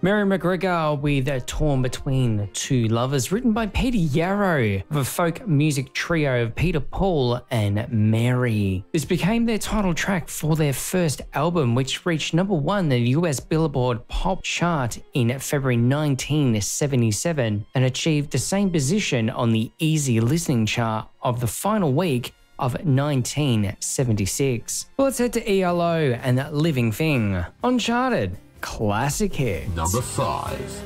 Mary McGregor with Torn Between Two Lovers, written by Peter Yarrow, of a folk music trio of Peter, Paul and Mary. This became their title track for their first album, which reached #1 in the US Billboard Pop chart in February 1977 and achieved the same position on the Easy Listening chart of the final week of 1976. Well, let's head to ELO and Living Thing. Uncharted. Classic hit. Number 5.